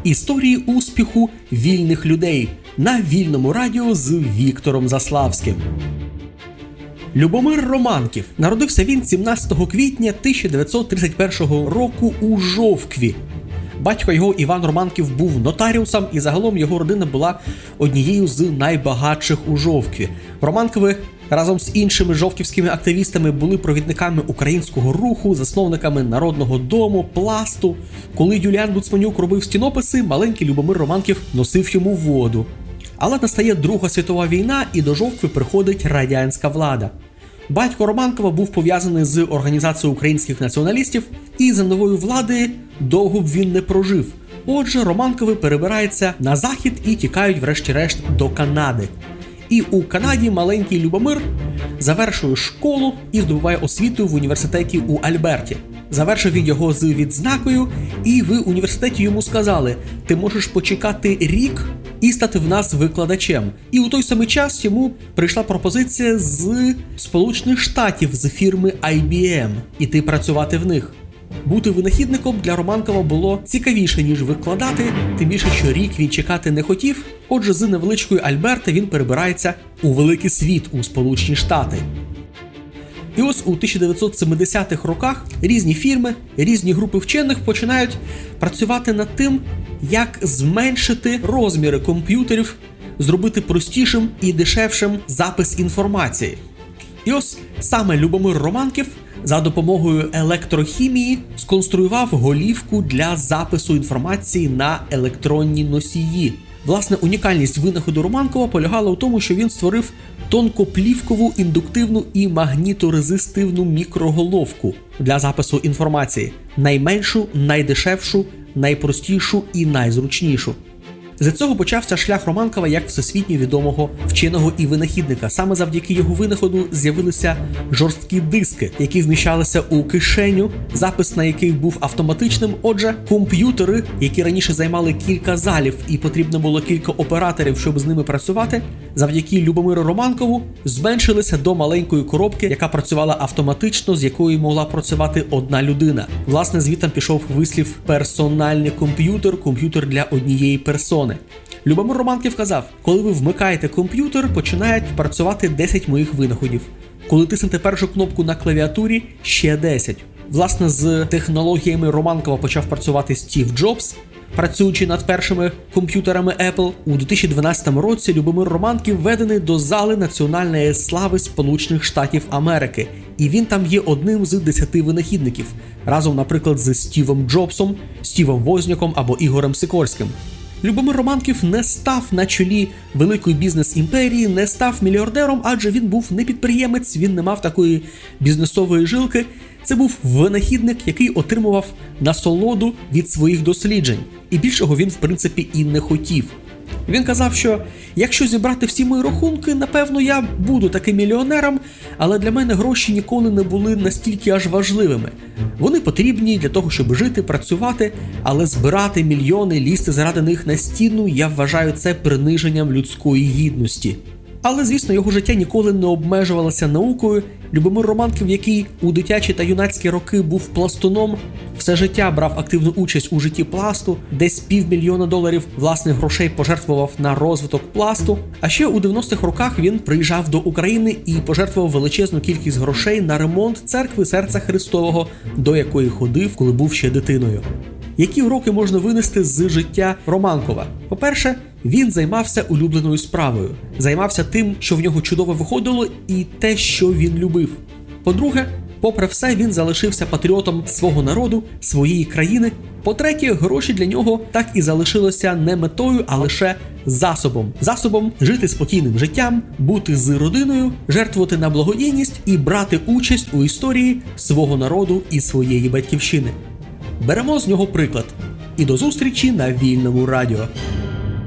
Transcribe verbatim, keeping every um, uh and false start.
Історії успіху вільних людей на Вільному радіо з Віктором Заславським. Любомир Романків. Народився він сімнадцятого квітня тисяча дев'ятсот тридцять першого року у Жовкві. Батько його Іван Романків був нотаріусом, і загалом його родина була однією з найбагатших у Жовкві. Романкови разом з іншими жовківськими активістами були провідниками українського руху, засновниками Народного дому, Пласту. Коли Юліан Буцманюк робив стінописи, маленький Любомир Романків носив йому воду. Але настає Друга світова війна, і до Жовкви приходить радянська влада. Батько Романкова був пов'язаний з Організацією українських націоналістів, і за нової влади довго б він не прожив. Отже, Романкови перебираються на захід і тікають врешті-решт до Канади. І у Канаді маленький Любомир завершує школу і здобуває освіту в університеті у Альберті. Завершив він його з відзнакою, і в університеті йому сказали: ти можеш почекати рік і стати в нас викладачем. І у той самий час йому прийшла пропозиція з Сполучених Штатів, з фірми ай бі ем, іти працювати в них. Бути винахідником для Романкова було цікавіше, ніж викладати, тим більше, що рік він чекати не хотів. Отже, з невеличкої Альберти він перебирається у великий світ, у Сполучені Штати. І ось у тисяча дев'ятсот семидесятих роках різні фірми, різні групи вчених починають працювати над тим, як зменшити розміри комп'ютерів, зробити простішим і дешевшим запис інформації. І ось саме Любомир Романків за допомогою електрохімії сконструював голівку для запису інформації на електронні носії. Власне, унікальність винаходу Романкова полягала у тому, що він створив тонкоплівкову, індуктивну і магніторезистивну мікроголовку для запису інформації. Найменшу, найдешевшу, найпростішу і найзручнішу. З цього почався шлях Романкова як всесвітньо відомого вченого і винахідника. Саме завдяки його винаходу з'явилися жорсткі диски, які вміщалися у кишеню, запис на яких був автоматичним. Отже, комп'ютери, які раніше займали кілька залів і потрібно було кілька операторів, щоб з ними працювати, завдяки Любомиру Романкову зменшилися до маленької коробки, яка працювала автоматично, з якою могла працювати одна людина. Власне, звідти пішов вислів «персональний комп'ютер», комп'ютер для однієї персони. Любомир Романків казав: коли ви вмикаєте комп'ютер, починають працювати десять моїх винаходів. Коли тиснете першу кнопку на клавіатурі, ще десять. Власне, з технологіями Романкова почав працювати Стів Джобс, працюючи над першими комп'ютерами Apple. У дві тисячі дванадцятому році Любомир Романків введений до зали національної слави Сполучених Штатів Америки. І він там є одним з десяти винахідників. Разом, наприклад, з Стівом Джобсом, Стівом Возняком або Ігорем Сикорським. Любомир Романків не став на чолі великої бізнес-імперії, не став мільярдером, адже він був не підприємець, він не мав такої бізнесової жилки. Це був винахідник, який отримував насолоду від своїх досліджень. І більшого він, в принципі, і не хотів. Він казав, що якщо зібрати всі мої рахунки, напевно, я буду таким мільйонером, але для мене гроші ніколи не були настільки аж важливими. Вони потрібні для того, щоб жити, працювати, але збирати мільйони, лізти заради них на стіну, я вважаю це приниженням людської гідності. Але, звісно, його життя ніколи не обмежувалося наукою. Любомир Романків, який у дитячі та юнацькі роки був пластуном, все життя брав активну участь у житті Пласту, десь півмільйона доларів власних грошей пожертвував на розвиток Пласту. А ще у дев'яностих роках він приїжджав до України і пожертвував величезну кількість грошей на ремонт церкви Серця Христового, до якої ходив, коли був ще дитиною. Які уроки можна винести з життя Романкова? По-перше, він займався улюбленою справою. Займався тим, що в нього чудово виходило, і те, що він любив. По-друге, попри все, він залишився патріотом свого народу, своєї країни. По-третє, гроші для нього так і залишилися не метою, а лише засобом. Засобом жити спокійним життям, бути з родиною, жертвувати на благодійність і брати участь у історії свого народу і своєї батьківщини. Беремо з нього приклад. І до зустрічі на Вільному радіо.